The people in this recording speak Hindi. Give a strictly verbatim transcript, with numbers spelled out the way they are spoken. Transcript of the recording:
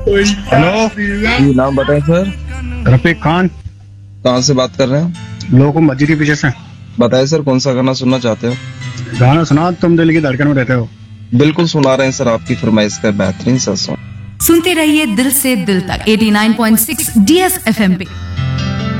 हेलो जी नाम बताएं सर। रफीक खान, कहाँ से बात कर रहे हैं? लोगों मस्जिद के पीछे से। बताएं सर, कौन सा गाना सुनना चाहते हो? गाना सुना, तुम दिल की धड़कन में रहते हो। बिल्कुल सुना रहे हैं सर, आपकी फरमाइश का बेहतरीन सा सॉन्ग। सुनते रहिए दिल से दिल तक eighty nine point six D S F M पे।